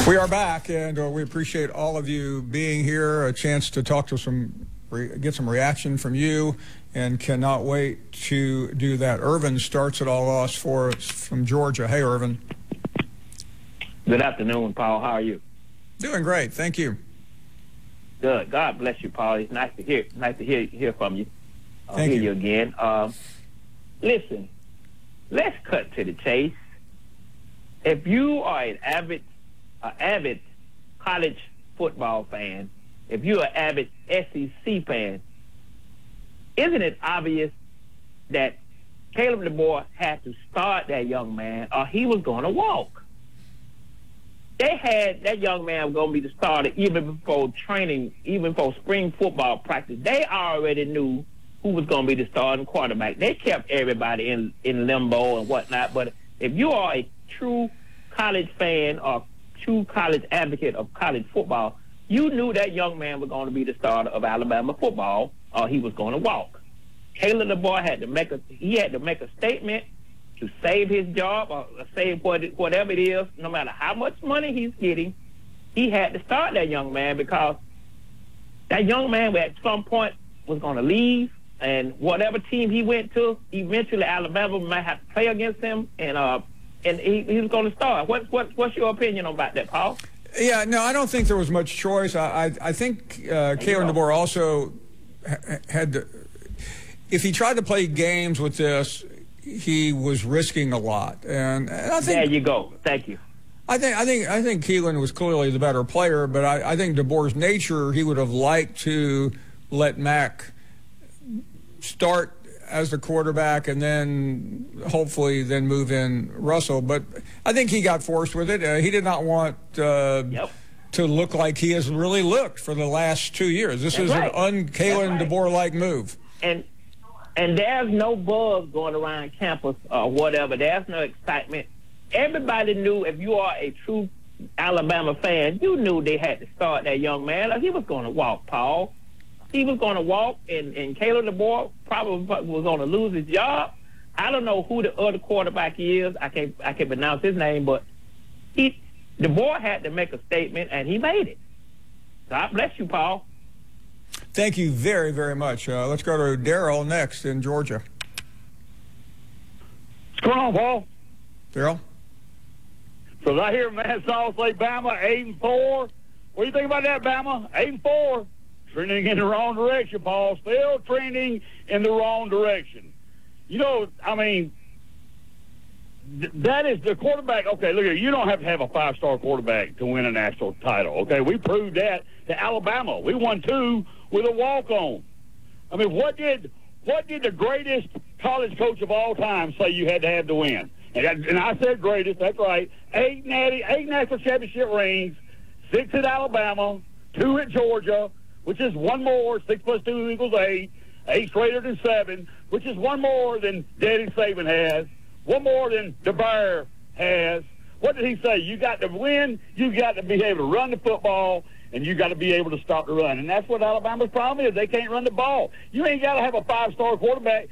We are back, and we appreciate all of you being here, a chance to talk to get some reaction from you, and cannot wait to do that. Irvin starts it all off for us from Georgia. Hey, Irvin. Good afternoon, Paul. How are you? Doing great, thank you. Good. God bless you, Paul. It's nice to hear from you. Thank you. You again. Listen, let's cut to the chase. If you are an avid college football fan, if you're an avid SEC fan, isn't it obvious that Caleb DeBoer had to start that young man or he was going to walk? They had that young man was going to be the starter even before training, even before spring football practice. They already knew who was going to be the starting quarterback. They kept everybody in limbo and whatnot. But if you are a true college fan or true college advocate of college football, you knew that young man was going to be the starter of Alabama football or he was going to walk. Caleb DeBoer had to make a statement to save his job or save whatever it is, no matter how much money he's getting. He had to start that young man because that young man at some point was going to leave, and whatever team he went to, eventually Alabama might have to play against him, and he was going to start. What's your opinion about that, Paul? Yeah, no, I don't think there was much choice. I think Caleb DeBoer also had to, if he tried to play games with this, he was risking a lot, and I think there you go. Thank you. I think Keelan was clearly the better player, but I think DeBoer's nature, he would have liked to let Mac start as the quarterback and then hopefully then move in Russell. But I think he got forced with it. He did not want to look like he has really looked for the last 2 years. This is an un-Caleb DeBoer-like move. And there's no buzz going around campus or whatever. There's no excitement. Everybody knew, if you are a true Alabama fan, you knew they had to start that young man. He was going to walk, Paul. He was going to walk, and Caleb DeBoer probably was going to lose his job. I don't know who the other quarterback is. I can't pronounce his name, but DeBoer had to make a statement, and he made it. God bless you, Paul. Thank you very, very much. Let's go to Daryl next in Georgia. What's going on, Paul? Daryl? So I hear Matt Saul say Bama 8-4. What do you think about that, Bama? 8-4. Trending in the wrong direction, Paul. Still trending in the wrong direction. You know, I mean, that is the quarterback. Okay, look here. You don't have to have a five-star quarterback to win a national title. Okay, we proved that to Alabama. We won 2 with a walk-on. I mean, what did the greatest college coach of all time say you had to have to win? And I said greatest. That's right. 8 national championship rings, 6 at Alabama, 2 at Georgia, which is 1 more. 6 plus 2 equals 8. 8's greater than 7, which is 1 more than Daddy Saban has. 1 more than DeBear has. What did he say? You got to win. You got to be able to run the football, and you got to be able to stop the run. And that's what Alabama's problem is. They can't run the ball. You ain't got to have a 5-star quarterback.